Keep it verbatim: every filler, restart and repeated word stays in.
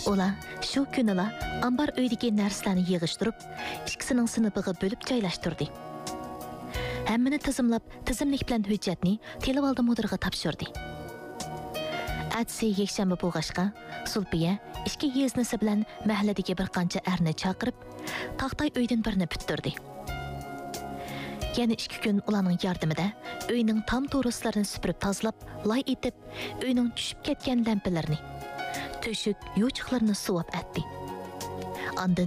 Ular shu kunila ambar uydagi narsalarni yig'ishtirib, ikkisining sinfiga bo'lib joylashtirdi. Hammani tizimlab, tizimlik bilan hujjatni televalda mudirga topshirdi. Atsi yakshanba bo'lg'ashqa, Sulpiya ikki yeznisi bilan mahalladagi bir qancha erni chaqirib, taqtay uydan birini bittirdi. Yana ikki kun ularning yordamida uyning tam to'rislarini supurib tozalab, loy etib, uyning tushib ketgan lampalarni, to'shik, yo'chiqlarni suvab atdi. Andin